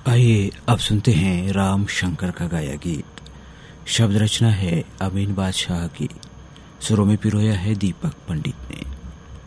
आइए अब सुनते हैं राम शंकर का गाया गीत। शब्द रचना है अमीन बादशाह की, सुरों में पिरोया है दीपक पंडित ने।